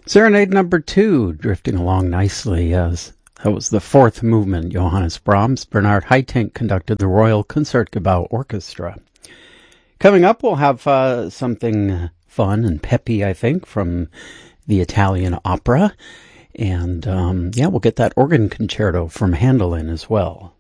Serenade number 2, drifting along nicely as that was the fourth movement. Johannes Brahms, Bernard Haitink conducted the Royal Concertgebouw Orchestra. Coming up, we'll have something fun and peppy, I think, from the Italian opera. And we'll get that organ concerto from Handel in as well.